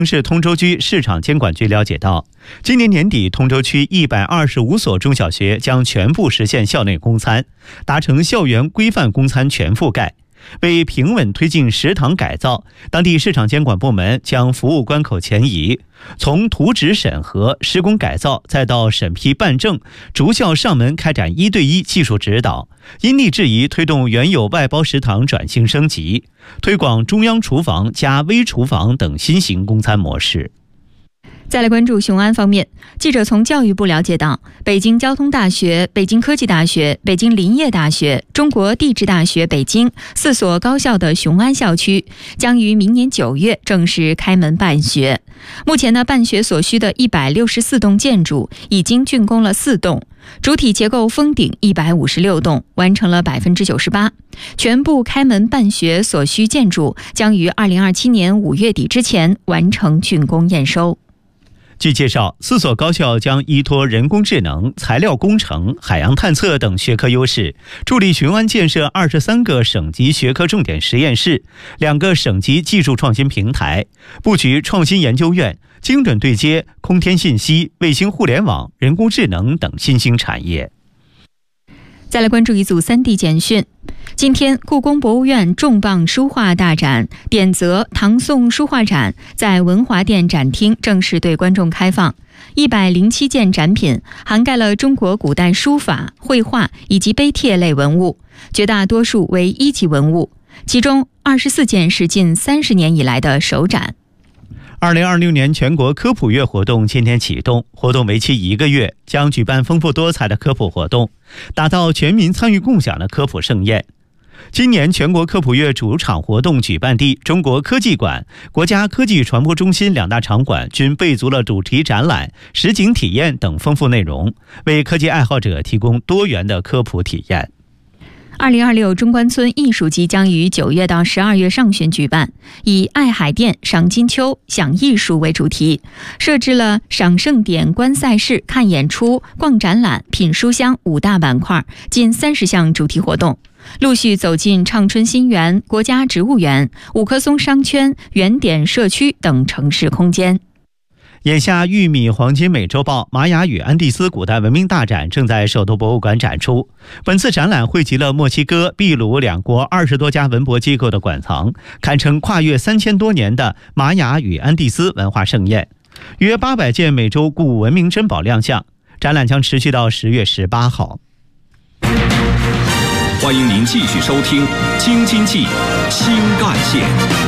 市通州区市场监管局了解到，今年年底通州区125所中小学将全部实现校内供餐，达成校园规范供餐全覆盖。为平稳推进食堂改造，当地市场监管部门将服务关口前移，从图纸审核、施工改造再到审批办证，逐校上门开展1对1技术指导，因地制宜推动原有外包食堂转型升级，推广中央厨房加微厨房等新型供餐模式。 再来关注雄安方面，记者从教育部了解到，北京交通大学、北京科技大学、北京林业大学、中国地质大学北京4所高校的雄安校区将于明年9月正式开门办学。目前呢，办学所需的164栋建筑已经竣工了4栋，主体结构封顶156栋，完成了98%。全部开门办学所需建筑将于2027年5月底之前完成竣工验收。 据介绍，4所高校将依托人工智能、材料工程、海洋探测等学科优势，助力雄安建设23个省级学科重点实验室、2个省级技术创新平台，布局创新研究院，精准对接空天信息、卫星互联网、人工智能等新兴产业。 再来关注一组3D 简讯。今天，故宫博物院重磅书画大展典则唐宋书画展在文华殿展厅正式对观众开放。107件展品涵盖了中国古代书法、绘画以及碑帖类文物，绝大多数为1级文物，其中24件是近30年以来的首展。 2026年全国科普月活动今天启动，活动为期1个月，将举办丰富多彩的科普活动，打造全民参与共享的科普盛宴。今年全国科普月主场活动举办地中国科技馆、国家科技传播中心2大场馆均备足了主题展览、实景体验等丰富内容，为科技爱好者提供多元的科普体验。 2026中关村艺术季将于9月到12月上旬举办，以爱海淀、赏金秋、享艺术为主题，设置了赏盛典、观赛事、看演出、逛展览、品书香5大板块，近30项主题活动，陆续走进畅春新园、国家植物园、五棵松商圈、原点社区等城市空间。 眼下玉米黄金美洲豹玛雅与安第斯古代文明大展正在首都博物馆展出。本次展览汇集了墨西哥、秘鲁2国20多家文博机构的馆藏，堪称跨越3000多年的玛雅与安第斯文化盛宴。约800件美洲古文明珍宝亮相，展览将持续到10月18号。 欢迎您继续收听《京津冀新干线》。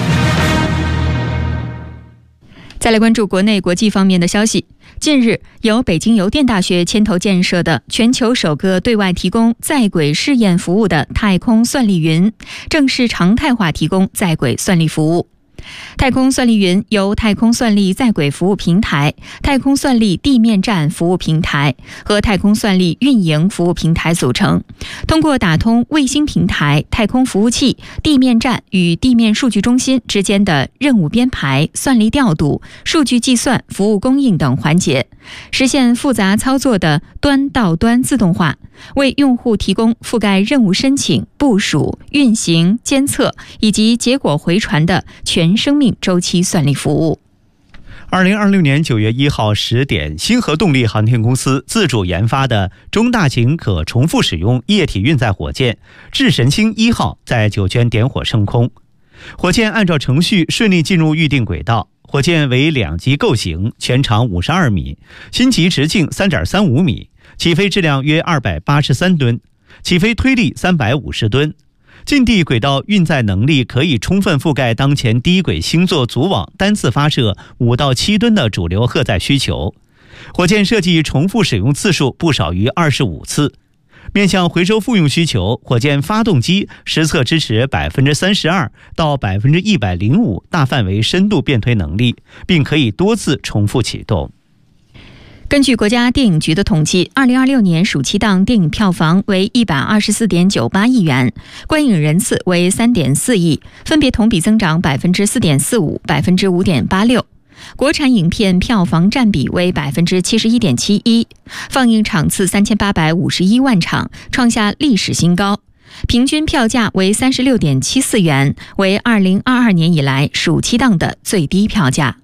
再来关注国内国际方面的消息。近日，由北京邮电大学牵头建设的全球首个对外提供在轨试验服务的太空算力云，正式常态化提供在轨算力服务。太空算力云由太空算力在轨服务平台、太空算力地面站服务平台和太空算力运营服务平台组成，通过打通卫星平台、太空服务器、地面站与地面数据中心之间的任务编排、算力调度、数据计算、服务供应等环节，实现复杂操作的端到端自动化，为用户提供覆盖任务申请、部署、运行、监测以及结果回传的全生命周期算力服务。 2026年9月1号10点，星河动力航天公司自主研发的中大型可重复使用液体运载火箭智神星1号在酒泉点火升空。火箭按照程序顺利进入预定轨道，火箭为2级构型，全长52米，心级直径 3.35 米，起飞质量约283吨，起飞推力350吨。近地轨道运载能力可以充分覆盖当前低轨星座组网单次发射5到7吨的主流荷载需求。火箭设计重复使用次数不少于25次。面向回收复用需求，火箭发动机实测支持 32% 到 105% 大范围深度变推能力，并可以多次重复启动。 根据国家电影局的统计，2026年暑期档电影票房为124.98亿元，观影人次为3.4亿，分别同比增长 4.45%、5.86%。国产影片票房占比为 71.71%， 放映场次3851万场，创下历史新高，平均票价为 36.74 元，为2022年以来暑期档的最低票价。